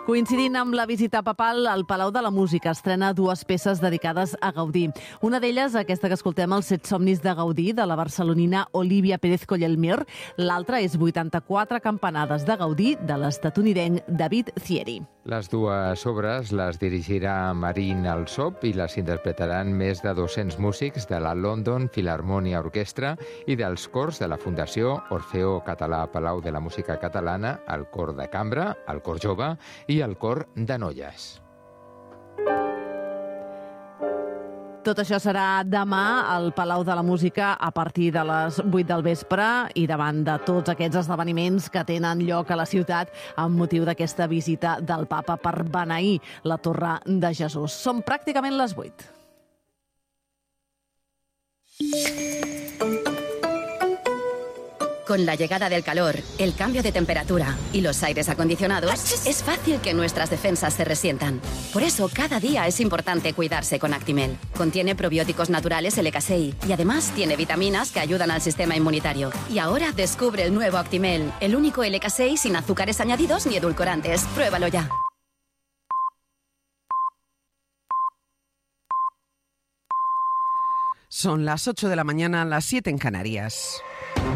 Coincidint amb la visita papal, el Palau de la Música estrena 2 peces dedicades a Gaudí. Una d'elles, aquesta que escoltem, Els 7 somnis de Gaudí, de la barcelonina Olivia Pérez Collelmir. L'altra és 84 campanades de Gaudí, de l'estatunidenc David Thierry. Les 2 obres les dirigirà Marín Alsop i les interpretaran més de 200 músics de la London Philharmonia Orchestra i dels cors de la Fundació Orfeó Català Palau de la Música Catalana, el cor de cambra, el cor jove i el cor de noies. Tot això serà demà al Palau de la Música a partir de les 8 del vespre i davant de tots aquests esdeveniments que tenen lloc a la ciutat amb motiu d'aquesta visita del Papa per beneir la Torre de Jesús. Són pràcticament les 8. Con la llegada del calor, el cambio de temperatura y los aires acondicionados, es fácil que nuestras defensas se resientan. Por eso, cada día es importante cuidarse con Actimel. Contiene probióticos naturales LK6 y además tiene vitaminas que ayudan al sistema inmunitario. Y ahora descubre el nuevo Actimel, el único LK6 sin azúcares añadidos ni edulcorantes. Pruébalo ya. Son las 8 de la mañana, las 7 en Canarias.